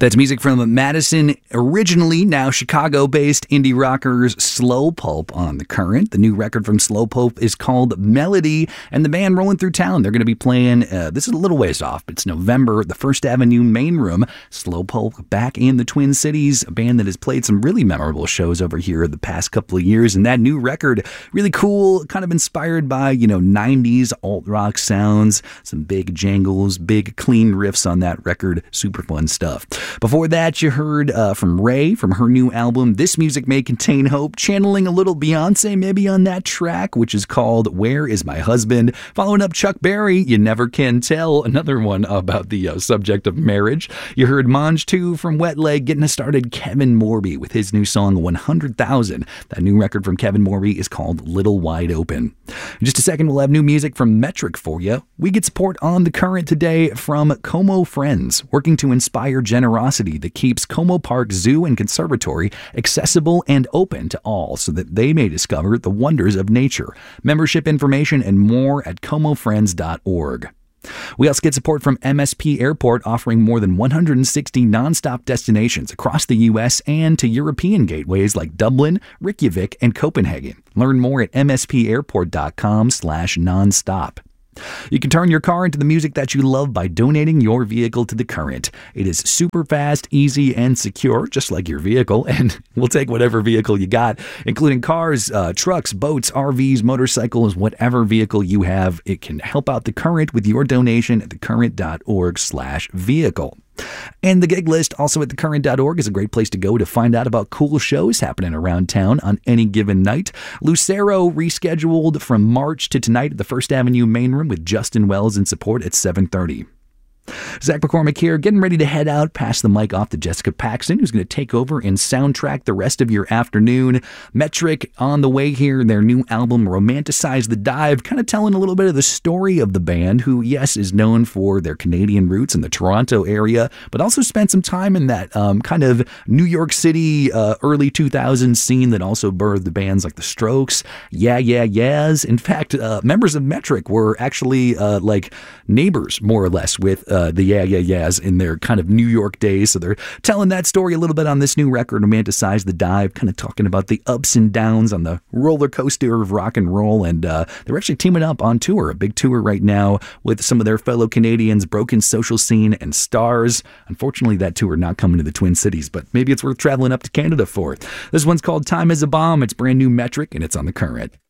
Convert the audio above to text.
That's music from Madison, originally now Chicago-based indie rockers Slow Pulp on The Current. The new record from Slow Pulp is called Melody, and the band rolling through town. They're going to be playing, this is a little ways off, but it's November, the First Avenue Main Room. Slow Pulp back in the Twin Cities, a band that has played some really memorable shows over here the past couple of years. And that new record, really cool, kind of inspired by, 90s alt-rock sounds, some big jangles, big clean riffs on that record. Super fun stuff. Before that, you heard from Ray from her new album, This Music May Contain Hope, channeling a little Beyonce maybe on that track, which is called Where Is My Husband? Following up Chuck Berry, You Never Can Tell, another one about the subject of marriage. You heard Monge 2 from Wet Leg, getting us started Kevin Morby with his new song 100,000. That new record from Kevin Morby is called Little Wide Open. In just a second, we'll have new music from Metric for you. We get support on The Current today from Como Friends, working to inspire generosity that keeps Como Park Zoo and Conservatory accessible and open to all so that they may discover the wonders of nature. Membership information and more at comofriends.org. We also get support from MSP Airport, offering more than 160 nonstop destinations across the U.S. and to European gateways like Dublin, Reykjavik, and Copenhagen. Learn more at mspairport.com/nonstop. You can turn your car into the music that you love by donating your vehicle to The Current. It is super fast, easy, and secure, just like your vehicle, and we'll take whatever vehicle you got, including cars, trucks, boats, RVs, motorcycles, whatever vehicle you have. It can help out The Current with your donation at thecurrent.org/vehicle. And the gig list, also at thecurrent.org, is a great place to go to find out about cool shows happening around town on any given night. Lucero rescheduled from March to tonight at the First Avenue Main Room with Justin Wells in support at 7:30. Zach McCormick here, getting ready to head out, pass the mic off to Jessica Paxton, who's going to take over and soundtrack the rest of your afternoon. Metric on the way here, their new album, Romanticize the Dive, kind of telling a little bit of the story of the band, who, yes, is known for their Canadian roots in the Toronto area, but also spent some time in that kind of New York City early 2000s scene that also birthed the bands like The Strokes, Yeah Yeah Yeahs. In fact, members of Metric were actually like neighbors, more or less, with the Yeah Yeah Yeahs in their kind of New York days. So they're telling that story a little bit on this new record, Romanticize the Dive, kind of talking about the ups and downs on the roller coaster of rock and roll. And they're actually teaming up on tour, a big tour right now with some of their fellow Canadians, Broken Social Scene and Stars. Unfortunately, that tour not coming to the Twin Cities, but maybe it's worth traveling up to Canada for. This one's called Time is a Bomb. It's brand new Metric, and it's on The Current.